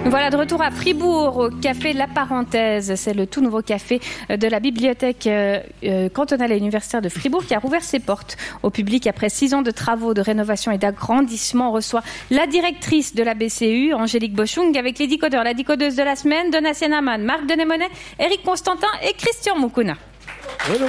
Voilà, de retour à Fribourg, au café La Parenthèse. C'est le tout nouveau café de la bibliothèque cantonale et universitaire de Fribourg qui a rouvert ses portes au public après 6 ans de travaux de rénovation et d'agrandissement. On reçoit la directrice de la BCU, Angélique Boschung, avec les décodeurs, la décodeuse de la semaine, Donatien Amann, Marc Denémonet, Eric Constantin et Christian Moukouna. Hello.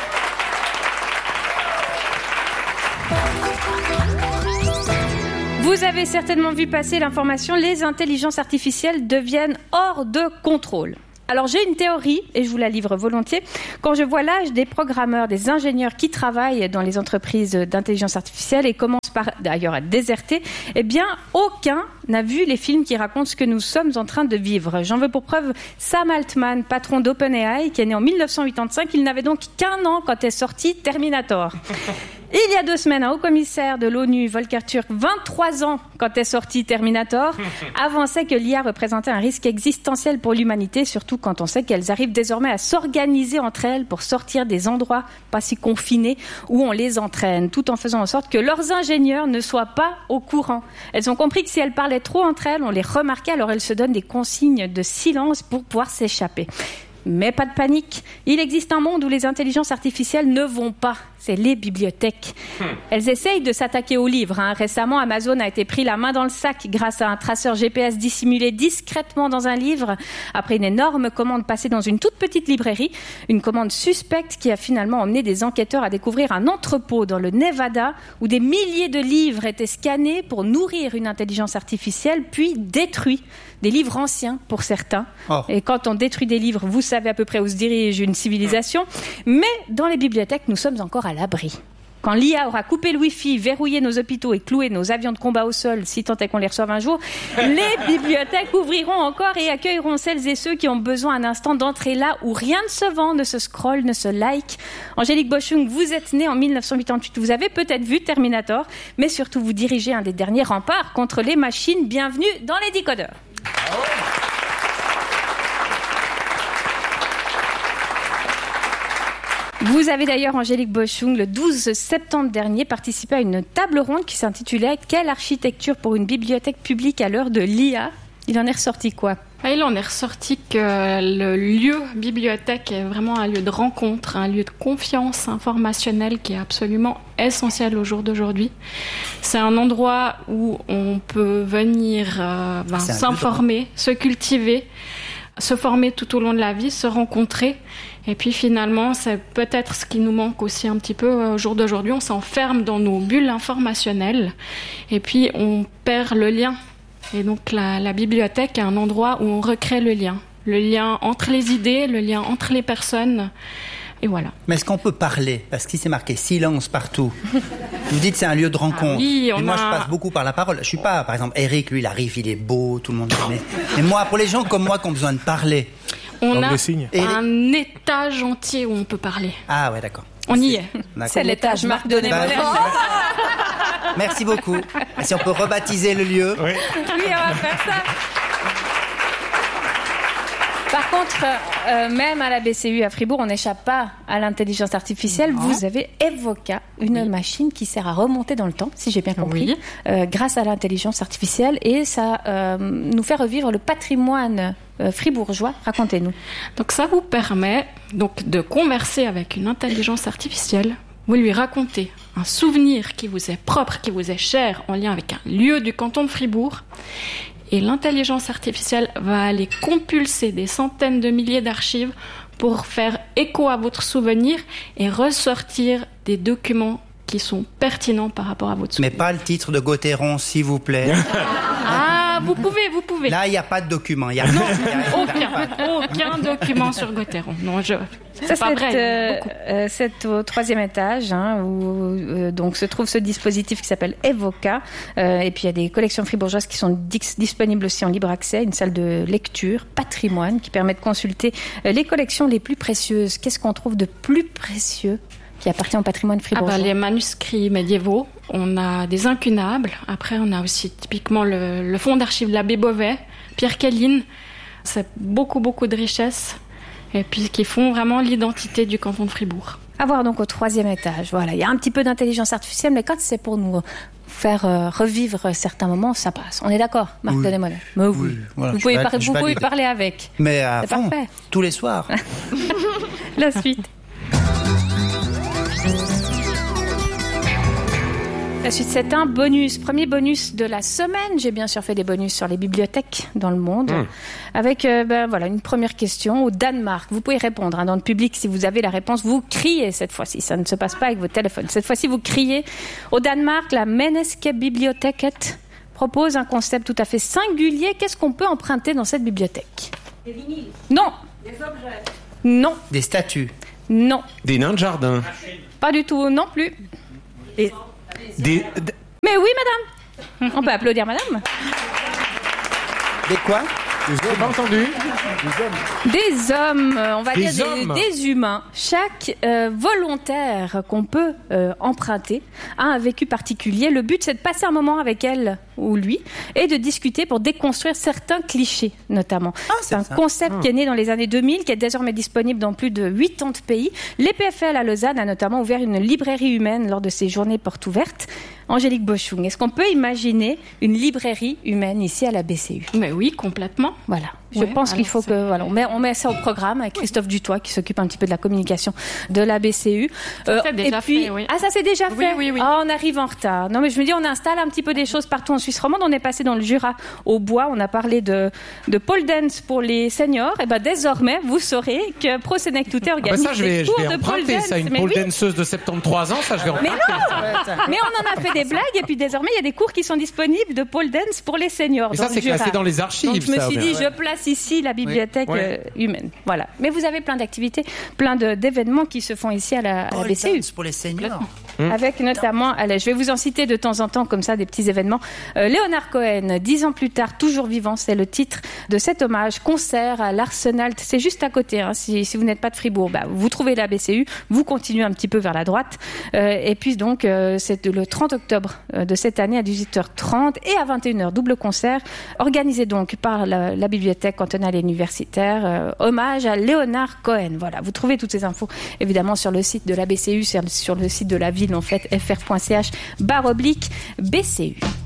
Vous avez certainement vu passer l'information, les intelligences artificielles deviennent hors de contrôle. Alors j'ai une théorie, et je vous la livre volontiers. Quand je vois l'âge des programmeurs, des ingénieurs qui travaillent dans les entreprises d'intelligence artificielle et commencent par d'ailleurs à déserter, eh bien aucun n'a vu les films qui racontent ce que nous sommes en train de vivre. J'en veux pour preuve Sam Altman, patron d'OpenAI, qui est né en 1985. Il n'avait donc qu'1 an quand est sorti Terminator. Il y a 2 semaines, un haut-commissaire de l'ONU, Volker Turk, 23 ans quand est sorti Terminator, avançait que l'IA représentait un risque existentiel pour l'humanité, surtout quand on sait qu'elles arrivent désormais à s'organiser entre elles pour sortir des endroits pas si confinés où on les entraîne, tout en faisant en sorte que leurs ingénieurs ne soient pas au courant. Elles ont compris que si elles parlaient trop entre elles, on les remarquait, alors elles se donnent des consignes de silence pour pouvoir s'échapper. Mais pas de panique, il existe un monde où les intelligences artificielles ne vont pas, c'est les bibliothèques. Elles essayent de s'attaquer aux livres. Récemment, Amazon a été pris la main dans le sac grâce à un traceur GPS dissimulé discrètement dans un livre, après une énorme commande passée dans une toute petite librairie, une commande suspecte qui a finalement emmené des enquêteurs à découvrir un entrepôt dans le Nevada où des milliers de livres étaient scannés pour nourrir une intelligence artificielle, puis détruits. Des livres anciens pour certains. Oh. Et quand on détruit des livres, vous savez à peu près où se dirige une civilisation. Mais dans les bibliothèques, nous sommes encore à l'abri. Quand l'IA aura coupé le Wi-Fi, verrouillé nos hôpitaux et cloué nos avions de combat au sol, si tant est qu'on les reçoive un jour, les bibliothèques ouvriront encore et accueilleront celles et ceux qui ont besoin un instant d'entrer là où rien ne se vend, ne se scrolle, ne se like. Angélique Boschung, vous êtes née en 1988. Vous avez peut-être vu Terminator, mais surtout vous dirigez un des derniers remparts contre les machines. Bienvenue dans les décodeurs. Vous avez d'ailleurs, Angélique Boschung, le 12 septembre dernier, participé à une table ronde qui s'intitulait « Quelle architecture pour une bibliothèque publique à l'heure de l'IA ?» Il en est ressorti quoi ? Il en est ressorti que le lieu bibliothèque est vraiment un lieu de rencontre, un lieu de confiance informationnelle qui est absolument essentiel au jour d'aujourd'hui. C'est un endroit où on peut venir s'informer, se cultiver, se former tout au long de la vie, se rencontrer. Et puis finalement, c'est peut-être ce qui nous manque aussi un petit peu au jour d'aujourd'hui. On s'enferme dans nos bulles informationnelles et puis on perd le lien. Et donc la bibliothèque est un endroit où on recrée le lien entre les idées, le lien entre les personnes. Et voilà. Mais est-ce qu'on peut parler ? Parce qu'il s'est marqué silence partout. Vous dites que c'est un lieu de rencontre. Oui, moi, je passe beaucoup par la parole. Je suis pas, par exemple, Eric, lui, il arrive, il est beau, tout le monde connaît. Mais moi, pour les gens comme moi qui ont besoin de parler. On a un étage entier où on peut parler. Ah ouais, d'accord. On y est. D'accord. C'est l'étage Marc Denémonet. Merci beaucoup. Et si on peut rebaptiser le lieu. Oui, on va faire ça. Par contre, même à la BCU à Fribourg, on n'échappe pas à l'intelligence artificielle. Non. Vous avez Evoca, une machine qui sert à remonter dans le temps, si j'ai bien compris, grâce à l'intelligence artificielle. Et ça nous fait revivre le patrimoine fribourgeois. Racontez-nous. Donc ça vous permet donc de converser avec une intelligence artificielle. Vous lui racontez un souvenir qui vous est propre, qui vous est cher, en lien avec un lieu du canton de Fribourg. Et l'intelligence artificielle va aller compulser des centaines de milliers d'archives pour faire écho à votre souvenir et ressortir des documents qui sont pertinents par rapport à votre souvenir. Mais pas le titre de Gauthieron, s'il vous plaît. Ah, vous pouvez. Là, il n'y a pas de document. Aucun document sur Gauthieron. Non, ça, c'est au 3e étage, où donc se trouve ce dispositif qui s'appelle Evoca. Et puis il y a des collections fribourgeoises qui sont disponibles aussi en libre accès, une salle de lecture, patrimoine, qui permet de consulter les collections les plus précieuses. Qu'est-ce qu'on trouve de plus précieux qui appartient au patrimoine fribourgeois? Les manuscrits médiévaux, on a des incunables. Après, on a aussi typiquement le fonds d'archives de l'abbé Beauvais, Pierre Kelline. C'est beaucoup de richesses. Et puis qui font vraiment l'identité du canton de Fribourg. À voir donc au 3e étage. Voilà, il y a un petit peu d'intelligence artificielle, mais quand c'est pour nous faire revivre certains moments, ça passe. On est d'accord, Marc de Desmoulins? Mais oui. Voilà, vous pouvez parler avec. Mais à c'est fond, parfait. tous les soirs. La suite. La suite, c'est un bonus. Premier bonus de la semaine. J'ai bien sûr fait des bonus sur les bibliothèques dans le monde. Avec une première question. Au Danemark, vous pouvez répondre dans le public si vous avez la réponse. Vous criez cette fois-ci. Ça ne se passe pas avec votre téléphone. Cette fois-ci, vous criez. Au Danemark, la Menneskebiblioteket propose un concept tout à fait singulier. Qu'est-ce qu'on peut emprunter dans cette bibliothèque? Des vinyles. Non. Des objets. Non. Des statues. Non. Des nains de jardin. Pas du tout. Non plus. Mais oui, madame. On peut applaudir madame. Des quoi? J'ai pas entendu. Des hommes, on va Des dire hommes. des humains. Chaque volontaire qu'on peut emprunter a un vécu particulier. Le but, c'est de passer un moment avec elle ou lui et de discuter pour déconstruire certains clichés, notamment. C'est un concept qui est né dans les années 2000, qui est désormais disponible dans plus de 80 pays. L'EPFL à Lausanne a notamment ouvert une librairie humaine lors de ses journées portes ouvertes. Angélique Boschung, est-ce qu'on peut imaginer une librairie humaine ici à la BCU? Mais oui, complètement. Voilà. Je pense qu'il faut que on met ça au programme avec Christophe Dutoit qui s'occupe un petit peu de la communication de la BCU. C'est déjà fait, oui. Ah, ça c'est déjà fait. Oui. Ah, on arrive en retard. Non, mais je me dis, on installe un petit peu des choses partout en Suisse romande. On est passé dans le Jura au bois. On a parlé de pole dance pour les seniors. Et ben désormais, vous saurez que Pro Senectute organise ça, je vais des cours de pole emprunter dance. ça, une Mais pole oui. danseuse de 73 ans, ça je vais emprunter. Mais on en a fait des blagues et puis désormais il y a des cours qui sont disponibles de pole dance pour les seniors. Et dans ça, c'est le Jura. classé dans les archives. Donc je me ça, suis bien. dit, je place ici la bibliothèque humaine. Voilà. Mais vous avez plein d'activités, plein d'événements qui se font ici à la BCU. Pour les seniors. Avec notamment, allez, je vais vous en citer de temps en temps comme ça des petits événements. Léonard Cohen, 10 ans plus tard, toujours vivant, c'est le titre de cet hommage, concert à l'Arsenal. C'est juste à côté, hein, si vous n'êtes pas de Fribourg, vous trouvez la BCU, vous continuez un petit peu vers la droite. Et puis donc, c'est le 30 octobre de cette année à 18h30 et à 21h, double concert, organisé donc par la bibliothèque cantonale et universitaire, hommage à Léonard Cohen. Voilà, vous trouvez toutes ces infos évidemment sur le site de la BCU, sur le site de la ville en fait, fr.ch/BCU.